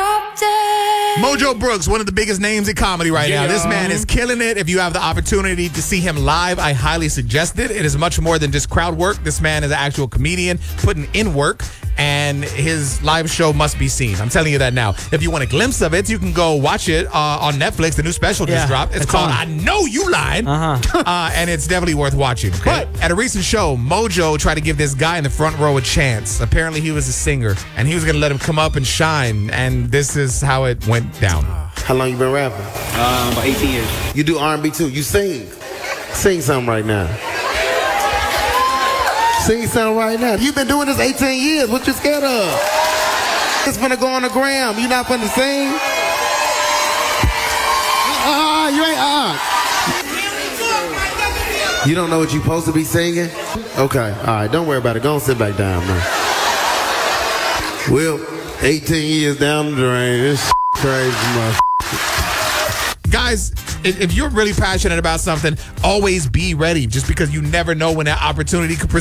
drop dead. Mojo Brooks, one of the biggest names in comedy right now. This man is killing it. If you have the opportunity to see him live, I highly suggest it. It is much more than just crowd work. This man is an actual comedian putting in work, and his live show must be seen. I'm telling you that now. If you want a glimpse of it, you can go watch it on Netflix. The new special just dropped. It's called I Know You Lying. And it's definitely worth watching. Okay? But at a recent show, Mojo tried to give this guy in the front row a chance. Apparently, he was a singer, and he was going to let him come up and shine. And this is how it went down. How long you been rapping? About 18 years. You do R&B too. You sing. Sing something right now. Sing something right now. You've been doing this 18 years. What you scared of? It's finna go on the gram. You not finna sing? You ain't You don't know what you supposed to be singing? Okay. All right. Don't worry about it. Go and sit back down, man. Well, 18 years down the drain. This crazy, man. Guys, if you're really passionate about something, always be ready, just because you never know when that opportunity could present